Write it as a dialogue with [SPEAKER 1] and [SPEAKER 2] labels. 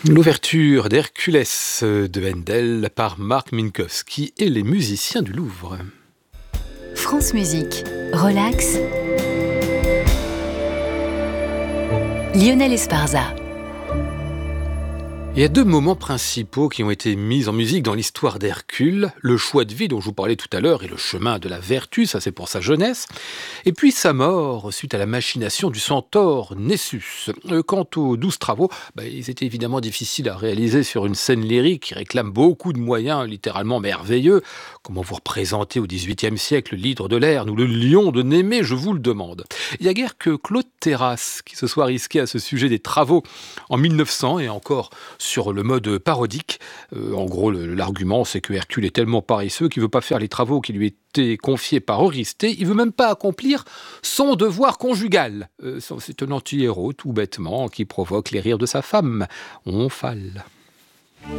[SPEAKER 1] L'ouverture d'Hercules de Handel par Marc Minkowski et les musiciens du Louvre.
[SPEAKER 2] France Musique, relax. Lionel Esparza.
[SPEAKER 1] Il y a deux moments principaux qui ont été mis en musique dans l'histoire d'Hercule. Le choix de vie dont je vous parlais tout à l'heure et le chemin de la vertu, ça c'est pour sa jeunesse. Et puis sa mort suite à la machination du centaure Nessus. Quant aux 12 travaux, ils étaient évidemment difficiles à réaliser sur une scène lyrique qui réclame beaucoup de moyens littéralement merveilleux. Comment vous représenter au XVIIIe siècle l'hydre de Lerne ou le lion de Némée, je vous le demande. Il n'y a guère que Claude Terrasse qui se soit risqué à ce sujet des travaux en 1900 et encore sur le mode parodique. En gros, l'argument, c'est que Hercule est tellement paresseux qu'il ne veut pas faire les travaux qui lui étaient confiés par Eurysthée. Il ne veut même pas accomplir son devoir conjugal. C'est un anti-héros, tout bêtement, qui provoque les rires de sa femme, Omphale.